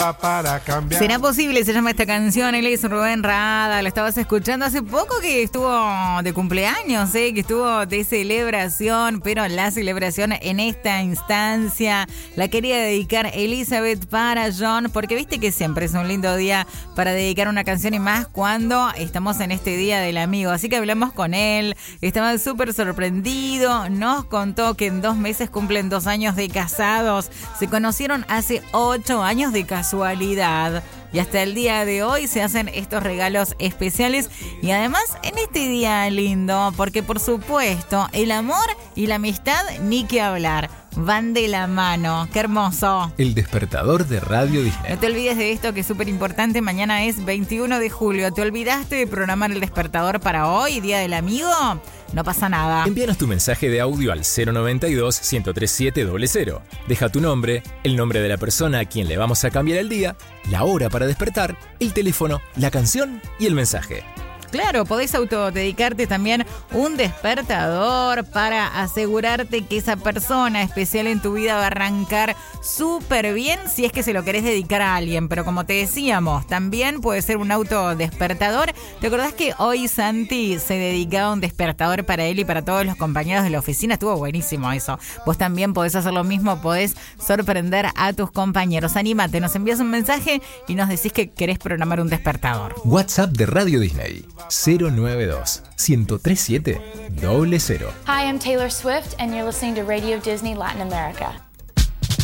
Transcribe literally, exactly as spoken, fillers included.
Para cambiar. ¿Será posible? Se llama esta canción. Él es Rubén Rada. Lo estabas escuchando hace poco, que estuvo de cumpleaños, ¿eh? que estuvo de celebración, pero la celebración en esta instancia la quería dedicar Elizabeth para John, porque viste que siempre es un lindo día para dedicar una canción, y más cuando estamos en este día del amigo. Así que hablamos con él, estaba súper sorprendido, nos contó que en dos meses cumplen dos años de casados, se conocieron hace ocho años de casualidad. Y hasta el día de hoy se hacen estos regalos especiales. Y además en este día lindo, porque por supuesto el amor y la amistad ni que hablar, van de la mano. ¡Qué hermoso! El despertador de Radio Disney. No te olvides de esto, que es súper importante. Mañana es veintiuno de julio. ¿Te olvidaste de programar el despertador para hoy, Día del Amigo? No pasa nada. Envíanos tu mensaje de audio al cero noventa y dos, ciento treinta y siete, cero cero. Deja tu nombre, el nombre de la persona a quien le vamos a cambiar el día, la hora para despertar, el teléfono, la canción y el mensaje. Claro, podés autodedicarte también un despertador para asegurarte que esa persona especial en tu vida va a arrancar súper bien, si es que se lo querés dedicar a alguien. Pero como te decíamos, también puede ser un autodespertador. ¿Te acordás que hoy Santi se dedicaba a un despertador para él y para todos los compañeros de la oficina? Estuvo buenísimo eso. Vos también podés hacer lo mismo, podés sorprender a tus compañeros. Anímate, nos envías un mensaje y nos decís que querés programar un despertador. WhatsApp de Radio Disney. cero noventa y dos, ciento treinta y siete, cero cero. Hi, I'm Taylor Swift, and you're listening to Radio Disney Latin America.